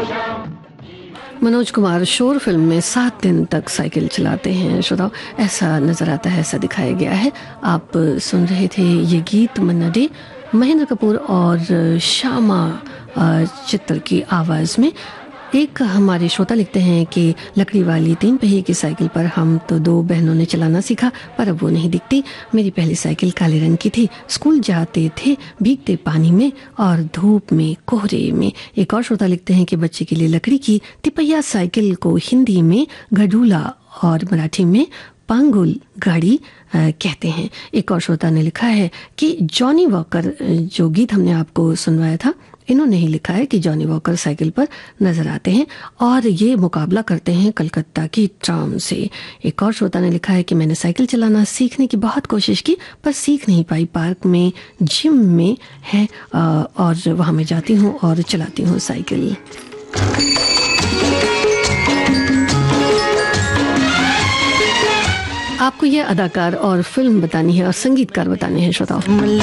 मनोज कुमार शोर फिल्म में 7 दिन तक साइकिल चलाते हैं। श्रोताओ, ऐसा नजर आता है, ऐसा दिखाया गया है। आप सुन रहे थे ये गीत मन्ना डे, महेंद्र कपूर और श्यामा चित्तर की आवाज में। एक हमारे श्रोता लिखते हैं कि लकड़ी वाली 3 पहिए की साइकिल पर हम तो 2 बहनों ने चलाना सीखा, पर अब वो नहीं दिखती। मेरी पहली साइकिल काले रंग की थी। स्कूल जाते थे भीगते पानी में और धूप में, कोहरे में। एक और श्रोता लिखते हैं कि बच्चे के लिए लकड़ी की तिपहिया साइकिल को हिंदी में गडूला और मराठी में पांगुल गाड़ी कहते हैं। एक और श्रोता ने लिखा है कि जॉनी वॉकर, जो गीत हमने आपको सुनवाया था, इन्होंने ही लिखा है कि जॉनी वॉकर साइकिल पर नजर आते हैं और ये मुकाबला करते हैं कलकत्ता की ट्राम से। एक और श्रोता ने लिखा है कि मैंने साइकिल चलाना सीखने की बहुत कोशिश की, पर सीख नहीं पाई। पार्क में जिम में है और वहां मैं जाती हूँ और चलाती हूँ साइकिल। आपको ये अदाकार और फिल्म बतानी है और संगीतकार बताने हैं श्रोताओ।